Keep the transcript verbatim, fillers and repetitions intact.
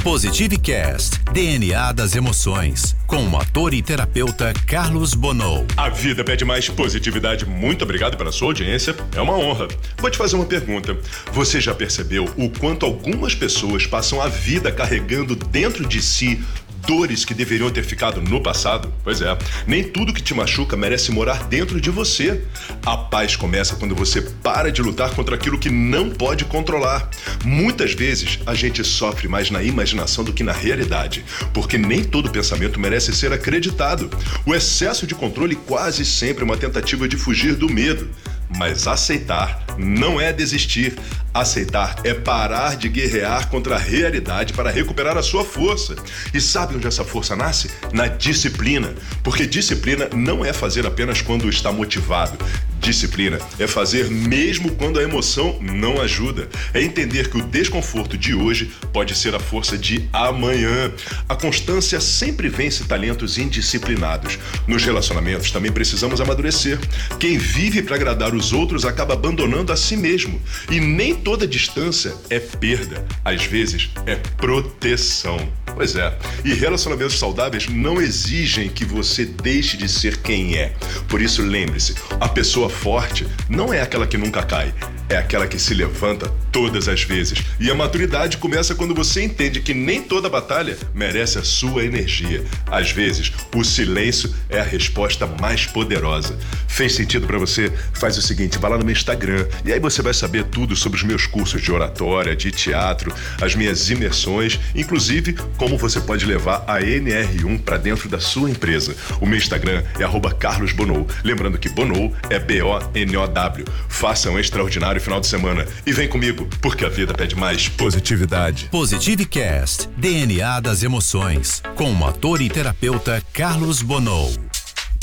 Positive Cast, D N A das emoções, com o ator e terapeuta Carlos Bonow. A vida pede mais positividade. Muito obrigado pela sua audiência. É uma honra. Vou te fazer uma pergunta. Você já percebeu o quanto algumas pessoas passam a vida carregando dentro de si dores que deveriam ter ficado no passado? Pois é, nem tudo que te machuca merece morar dentro de você. A paz começa quando você para de lutar contra aquilo que não pode controlar. Muitas vezes a gente sofre mais na imaginação do que na realidade, porque nem todo pensamento merece ser acreditado. O excesso de controle quase sempre é uma tentativa de fugir do medo. Mas aceitar não é desistir. Aceitar é parar de guerrear contra a realidade para recuperar a sua força. E sabe onde essa força nasce? Na disciplina. Porque disciplina não é fazer apenas quando está motivado. Disciplina é fazer mesmo quando a emoção não ajuda. É entender que o desconforto de hoje pode ser a força de amanhã. A constância sempre vence talentos indisciplinados. Nos relacionamentos também precisamos amadurecer. Quem vive para agradar os outros acaba abandonando a si mesmo. E nem toda distância é perda. Às vezes é proteção. Pois é. E relacionamentos saudáveis não exigem que você deixe de ser quem é. Por isso, lembre-se, a pessoa forte não é aquela que nunca cai, é aquela que se levanta todas as vezes. E a maturidade começa quando você entende que nem toda batalha merece a sua energia. Às vezes, o silêncio é a resposta mais poderosa. Fez sentido pra você? Faz o seguinte, vai lá no meu Instagram e aí você vai saber tudo sobre os meus cursos de oratória, de teatro, as minhas imersões, inclusive como você pode levar a N R um pra dentro da sua empresa. O meu Instagram é arroba Carlos Bonow. Lembrando que Bonow é B O N O W. Faça um extraordinário final de semana e vem comigo, porque a vida pede mais positividade. Positive Cast, D N A das emoções, com o ator e terapeuta Carlos Bonow.